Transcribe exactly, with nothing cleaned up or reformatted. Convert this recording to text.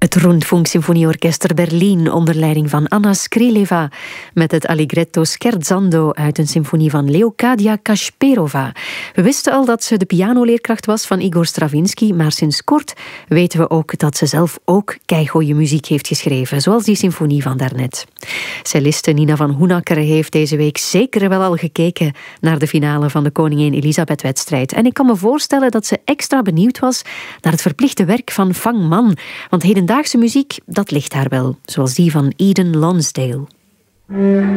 Het Rundfunk-symfonieorkester Berlin onder leiding van Anna Skrileva met het Allegretto Scherzando uit een symfonie van Leocadia Kasperova. We wisten al dat ze de pianoleerkracht was van Igor Stravinsky, maar sinds kort weten we ook dat ze zelf ook keigoeie muziek heeft geschreven, zoals die symfonie van daarnet. Celliste Nina van Hoenacker heeft deze week zeker wel al gekeken naar de finale van de Koningin Elisabeth-wedstrijd. En ik kan me voorstellen dat ze extra benieuwd was naar het verplichte werk van Fang Man, want hedendaagse muziek, dat ligt haar wel, zoals die van Eden Lonsdale.